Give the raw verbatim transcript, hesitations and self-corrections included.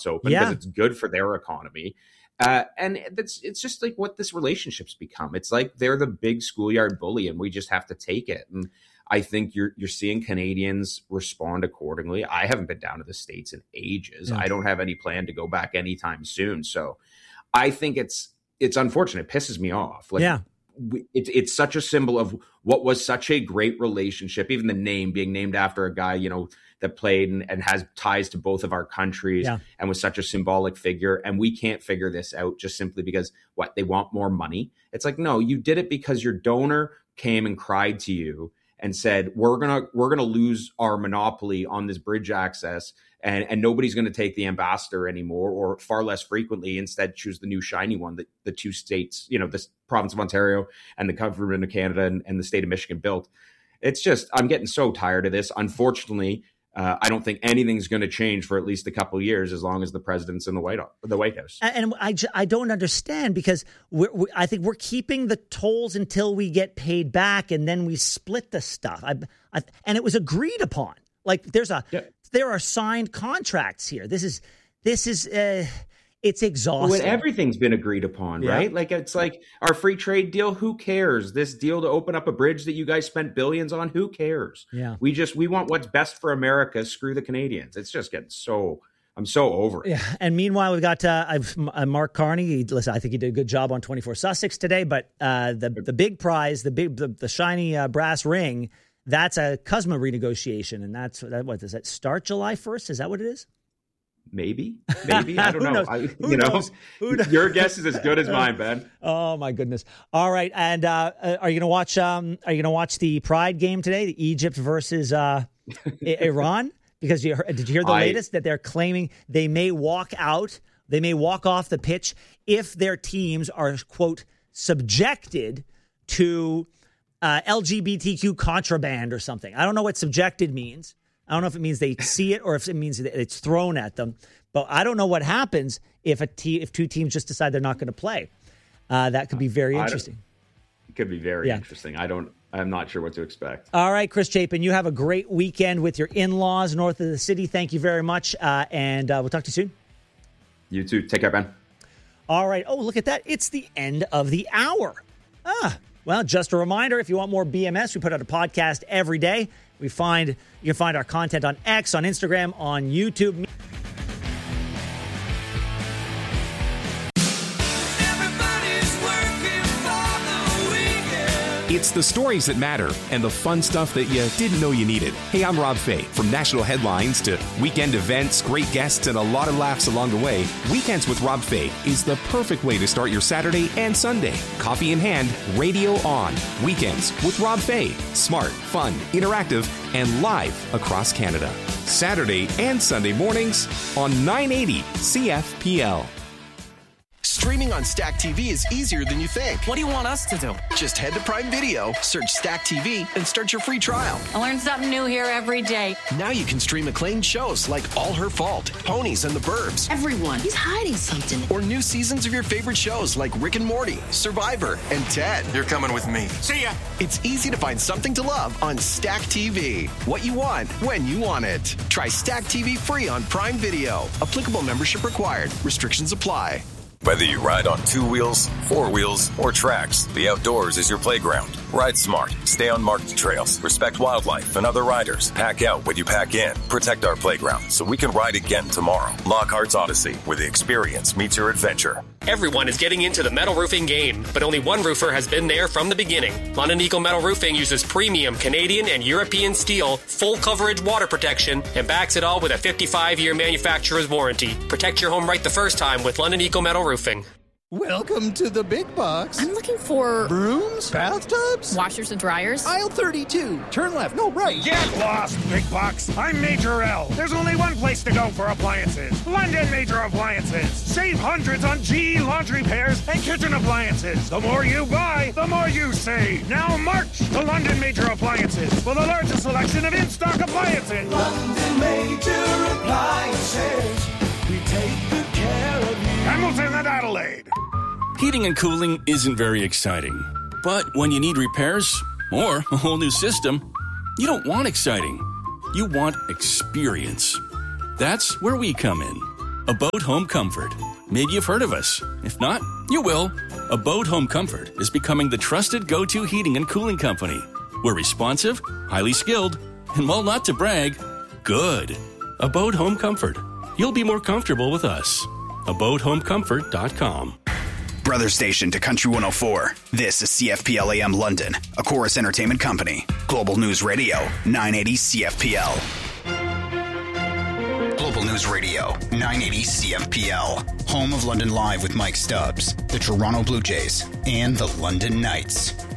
restaurants open Yeah. because it's good for their economy. Uh, and it's, it's just like what this relationship's become. It's like they're the big schoolyard bully and we just have to take it. And I think you're you're seeing Canadians respond accordingly. I haven't been down to the States in ages. Yeah. I don't have any plan to go back anytime soon. So I think it's it's unfortunate. It pisses me off. Like, Yeah. we, it's it's such a symbol of what was such a great relationship. Even the name being named after a guy, you know, that played and, and has ties to both of our countries Yeah. and was such a symbolic figure. And we can't figure this out just simply because what they want more money. It's like, no, you did it because your donor came and cried to you and said, we're going to we're going to lose our monopoly on this bridge access and, and nobody's going to take the ambassador anymore or far less frequently. Instead, choose the new shiny one that the two states, you know, the province of Ontario and the government of Canada and, and the state of Michigan built. It's just, I'm getting so tired of this. Unfortunately, uh, I don't think anything's going to change for at least a couple of years as long as the president's in the White House. The White House. And I, I don't understand because we're, we, I think we're keeping the tolls until we get paid back and then we split the stuff. I, I, and it was agreed upon. Like there's a Yeah. there are signed contracts here. This is this is uh, it's exhausting. When everything's been agreed upon, Yeah. right? Like it's like our free trade deal. Who cares? This deal to open up a bridge that you guys spent billions on. Who cares? Yeah. We just we want what's best for America. Screw the Canadians. It's just getting so. I'm so over it. Yeah, and meanwhile, we've got uh, I've, uh, Mark Carney. He, listen, I think he did a good job on twenty-four Sussex today. But uh, the the big prize, the big the, the shiny uh, brass ring, that's a C U S M A renegotiation, and that's that. What does that start July first? Is that what it is? Maybe, maybe I don't Who know. knows? I, Who you know, knows? Who knows? Your guess is as good as mine, Ben. Oh my goodness! All right, and uh, are you going to watch? Um, are you going to watch the Pride game today? The Egypt versus uh, I- Iran? Because you heard, did you hear the I- latest that they're claiming they may walk out, they may walk off the pitch if their teams are quote subjected to uh, L G B T Q contraband or something. I don't know what subjected means. I don't know if it means they see it or if it means that it's thrown at them. But I don't know what happens if a te- if two teams just decide they're not going to play. Uh, that could be very I interesting. It could be very Yeah. interesting. I don't. I'm not sure what to expect. All right, Chris Chapin, you have a great weekend with your in-laws north of the city. Thank you very much, uh, and uh, we'll talk to you soon. You too. Take care, Ben. All right. Oh, look at that. It's the end of the hour. Ah, well, just a reminder, if you want more B M S, we put out a podcast every day. We find you can find our content on X, on Instagram, on YouTube. It's the stories that matter and the fun stuff that you didn't know you needed. Hey, I'm Rob Fay. From national headlines to weekend events, great guests, and a lot of laughs along the way, Weekends with Rob Fay is the perfect way to start your Saturday and Sunday. Coffee in hand, radio on. Weekends with Rob Fay. Smart, fun, interactive, and live across Canada. Saturday and Sunday mornings on nine eighty C F P L. Streaming on Stack T V is easier than you think. What do you want us to do? Just head to Prime Video, search Stack T V, and start your free trial. I learn something new here every day. Now you can stream acclaimed shows like All Her Fault, Ponies and the Burbs, Everyone, he's hiding something. or new seasons of your favorite shows like Rick and Morty, Survivor, and Ted. You're coming with me. See ya. It's easy to find something to love on Stack T V. What you want, when you want it. Try Stack T V free on Prime Video. Applicable membership required. Restrictions apply. Whether you ride on two wheels, four wheels, or tracks, the outdoors is your playground. Ride smart. Stay on marked trails. Respect wildlife and other riders. Pack out what you pack in. Protect our playground so we can ride again tomorrow. Lockhart's Odyssey, where the experience meets your adventure. Everyone is getting into the metal roofing game, but only one roofer has been there from the beginning. London Eco Metal Roofing uses premium Canadian and European steel, full coverage water protection, and backs it all with a fifty-five year manufacturer's warranty. Protect your home right the first time with London Eco Metal Roofing. Welcome to the big box. I'm looking for Brooms? Bathtubs? washers and dryers. Aisle thirty-two. Turn left. No, right. Get lost, Big Box. I'm Major L. There's only one place to go for appliances. London Major Appliances. Save hundreds on G E laundry pairs and kitchen appliances. The more you buy, the more you save. Now march to London Major Appliances for the largest selection of in-stock appliances. London Major Appliances. We take good care of you. Hamilton and Adelaide. Heating and cooling isn't very exciting. But when you need repairs or a whole new system, you don't want exciting. You want experience. That's where we come in. Abode Home Comfort. Maybe you've heard of us. If not, you will. Abode Home Comfort is becoming the trusted go-to heating and cooling company. We're responsive, highly skilled, and while not to brag, good. Abode Home Comfort. You'll be more comfortable with us. abode home comfort dot com. Brother station to Country one oh four. This is C F P L A M London, a Chorus Entertainment Company. Global News Radio, nine eighty C F P L. Global News Radio, nine eighty C F P L. Home of London Live with Mike Stubbs, the Toronto Blue Jays, and the London Knights.